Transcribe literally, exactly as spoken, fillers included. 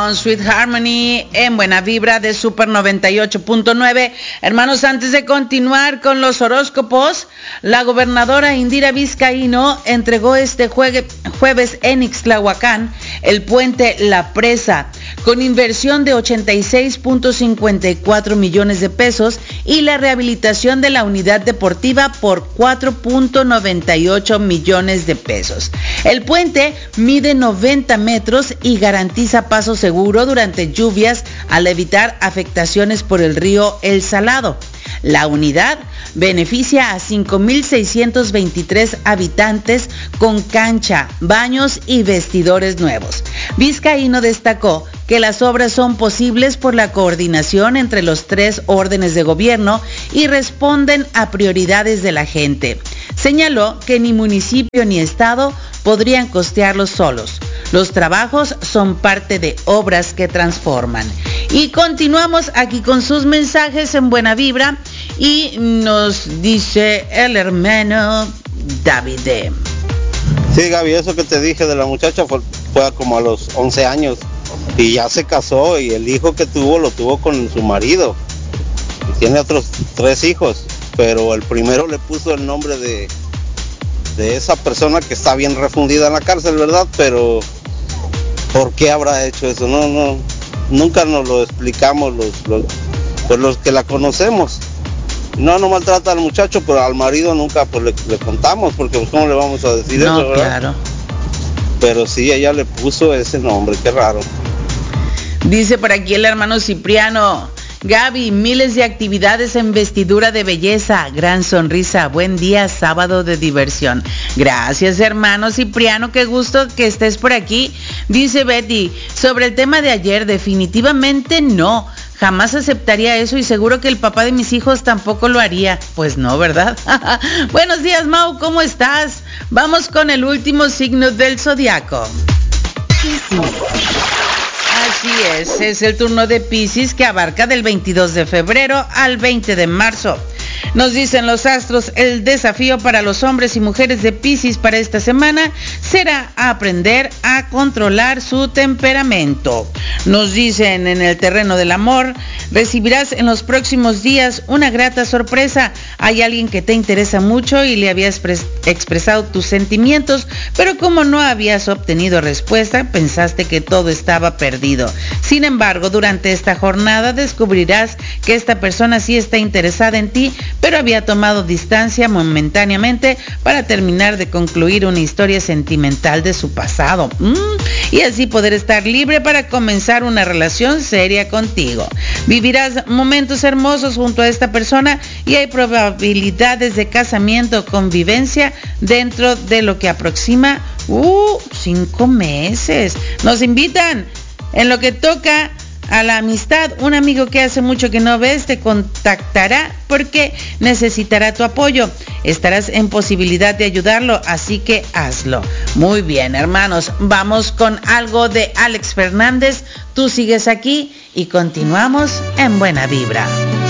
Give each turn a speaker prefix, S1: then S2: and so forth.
S1: con Sweet Harmony en Buena Vibra de Super noventa y ocho punto nueve. Hermanos, antes de continuar con los horóscopos, la gobernadora Indira Vizcaíno entregó este juegue, jueves en Ixtlahuacán el puente La Presa, con inversión de ochenta y seis punto cincuenta y cuatro millones de pesos y la rehabilitación de la unidad deportiva por cuatro punto noventa y ocho millones de pesos. El puente mide noventa metros y garantiza paso seguro durante lluvias al evitar afectaciones por el río El Salado. La unidad beneficia a cinco mil seiscientos veintitrés habitantes con cancha, baños y vestidores nuevos. Vizcaíno destacó que las obras son posibles por la coordinación entre los tres órdenes de gobierno y responden a prioridades de la gente. Señaló que ni municipio ni estado podrían costearlos solos. Los trabajos son parte de obras que transforman. Y continuamos aquí con sus mensajes en Buena Vibra y nos dice el hermano David.
S2: Sí, Gaby, eso que te dije de la muchacha fue, fue como a los once años y ya se casó y el hijo que tuvo lo tuvo con su marido. Y tiene otros tres hijos, pero el primero le puso el nombre de, de esa persona que está bien refundida en la cárcel, ¿verdad? Pero ¿por qué habrá hecho eso? No, no, nunca nos lo explicamos los, los, pues los que la conocemos. No, no maltrata al muchacho, pero al marido nunca pues le, le contamos, porque pues cómo le vamos a decir
S1: no,
S2: eso, ¿verdad?
S1: Claro.
S2: Pero sí, ella le puso ese nombre, qué raro.
S1: Dice por aquí el hermano Cipriano: Gaby, miles de actividades en vestidura de belleza, gran sonrisa, buen día, sábado de diversión. Gracias, hermano Cipriano, qué gusto que estés por aquí. Dice Betty, sobre el tema de ayer, definitivamente no, jamás aceptaría eso y seguro que el papá de mis hijos tampoco lo haría. Pues no, ¿verdad? Buenos días, Mau, ¿cómo estás? Vamos con el último signo del zodiaco. Así es, es el turno de Piscis, que abarca del veintidós de febrero al veinte de marzo. Nos dicen los astros, el desafío para los hombres y mujeres de Piscis para esta semana será aprender a controlar su temperamento. Nos dicen en el terreno del amor, recibirás en los próximos días una grata sorpresa. Hay alguien que te interesa mucho y le habías expres- expresado tus sentimientos, pero como no habías obtenido respuesta, pensaste que todo estaba perdido. Sin embargo, durante esta jornada descubrirás que esta persona sí está interesada en ti, pero había tomado distancia momentáneamente para terminar de concluir una historia sentimental de su pasado. Mm, y así poder estar libre para comenzar una relación seria contigo. Vivirás momentos hermosos junto a esta persona y hay probabilidades de casamiento o convivencia dentro de lo que aproxima uh, cinco meses. Nos invitan en lo que toca a la amistad. Un amigo que hace mucho que no ves te contactará porque necesitará tu apoyo. Estarás en posibilidad de ayudarlo, así que hazlo. Muy bien, hermanos, vamos con algo de Alex Fernández. Tú sigues aquí y continuamos en Buena Vibra.